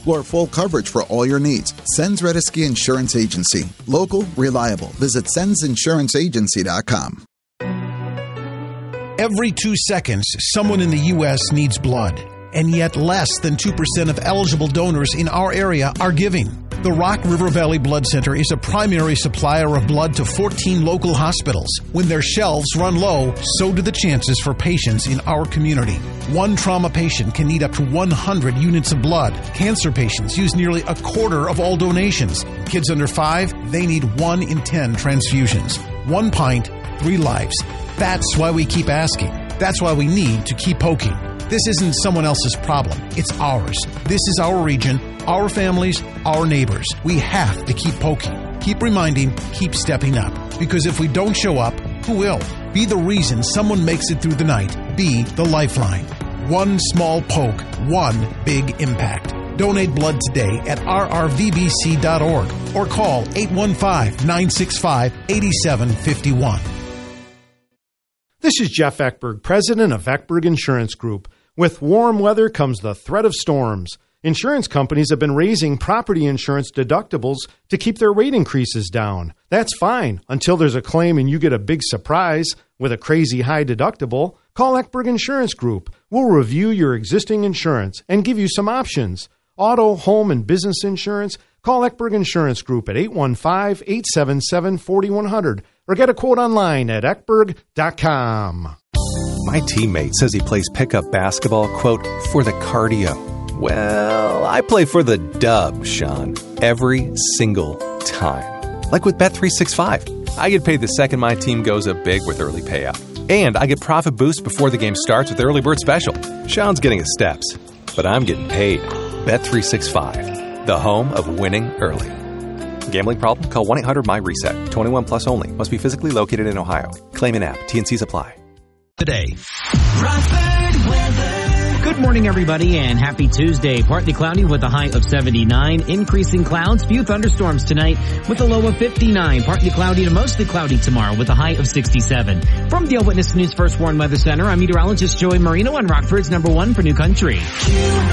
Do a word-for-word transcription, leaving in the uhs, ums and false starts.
Or full coverage for all your needs. Sens Redesky Insurance Agency. Local, reliable. Visit sens insurance agency dot com. Every two seconds, someone in the U S needs blood. And yet less than two percent of eligible donors in our area are giving. The Rock River Valley Blood Center is a primary supplier of blood to fourteen local hospitals. When their shelves run low, so do the chances for patients in our community. One trauma patient can need up to one hundred units of blood. Cancer patients use nearly a quarter of all donations. Kids under five, they need one in ten transfusions. One pint, three lives. That's why we keep asking. That's why we need to keep poking. This isn't someone else's problem. It's ours. This is our region, our families, our neighbors. We have to keep poking, keep reminding, keep stepping up. Because if we don't show up, who will? Be the reason someone makes it through the night. Be the lifeline. One small poke, one big impact. Donate blood today at r r v b c dot org or call eight one five, nine six five, eight seven five one. This is Jeff Eckberg, president of Eckberg Insurance Group. With warm weather comes the threat of storms. Insurance companies have been raising property insurance deductibles to keep their rate increases down. That's fine until there's a claim and you get a big surprise with a crazy high deductible. Call Eckberg Insurance Group. We'll review your existing insurance and give you some options. Auto, home, and business insurance? Call Eckberg Insurance Group at eight one five, eight seven seven, four one zero zero or get a quote online at eckberg dot com. My teammate says he plays pickup basketball, quote, for the cardio. Well, I play for the dub, Sean, every single time. Like with Bet three sixty-five. I get paid the second my team goes up big with early payout. And I get profit boosts before the game starts with Early Bird Special. Sean's getting his steps, but I'm getting paid. Bet three sixty-five, the home of winning early. Gambling problem? Call one eight hundred my reset. twenty-one plus only. Must be physically located in Ohio. Claim in app. T and C's apply. Today. Rockford weather. Good morning, everybody, and happy Tuesday. Partly cloudy with a high of seventy-nine. Increasing clouds, few thunderstorms tonight with a low of fifty-nine. Partly cloudy to mostly cloudy tomorrow with a high of sixty-seven. From the Eyewitness News First Warn Weather Center, I'm meteorologist Joey Marino on Rockford's number one for New Country.